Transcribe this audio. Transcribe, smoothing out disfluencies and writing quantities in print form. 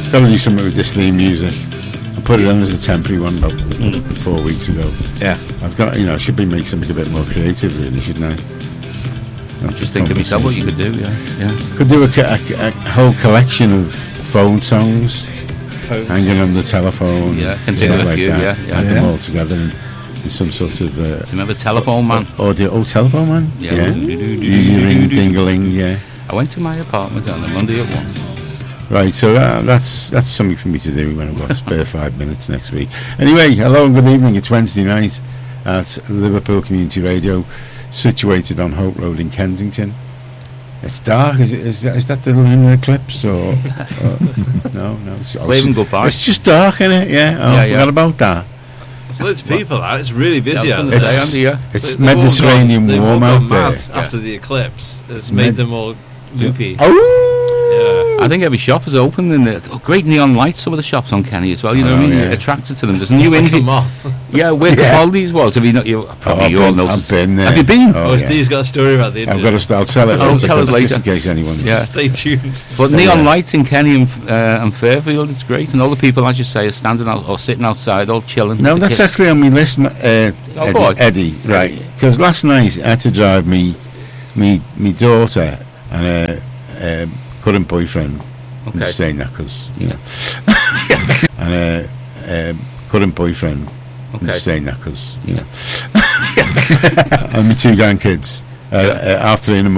Got to do something with this theme music. I put it on as a temporary one about 4 weeks ago. Yeah. I've got, I should be making something a bit more creative, really, shouldn't I? I'm just thinking of myself what you could do. Yeah. Could do a whole collection of phone songs, hanging on the telephone. Yeah, stuff like few, that. yeah. Add them all together in some sort of. Remember Telephone Man? Telephone Man. Yeah. Easy ring, ding-a-ling. Yeah. I went to my apartment on a Monday at 1. Right, so that's something for me to do when I've got spare 5 minutes next week. Anyway, hello and good evening. It's Wednesday night at Liverpool Community Radio, situated on Hope Road in Kensington. It's dark. Is that the lunar eclipse or no? Waving goodbye. It's just dark, isn't it? Yeah. I forgot about that. There's loads of people out. It's really busy out there. there. It's Mediterranean warm out there. After the eclipse, it's made them all loopy. Oh. Yeah. I think every shop is open, and great neon lights. Some of the shops on Kenny as well. You know what I mean? Yeah. You're attracted to them. There's a new indie. Yeah, where Capaldi's was. Have you not? You all know. I've been there. Have you been? Steve's got a story about the indie. I've got to start telling it. I'll tell us later, just in case anyone. Yeah. Stay tuned. But neon lights in Kenny and Fairfield, it's great, and all the people, as you say, are standing out or sitting outside, all chilling. No, that's actually on my list, Eddie. Right? Because last night I had to drive me daughter and her current boyfriend. I'm just saying that because and her current boyfriend. I'm just saying that because and my 2 grandkids after in the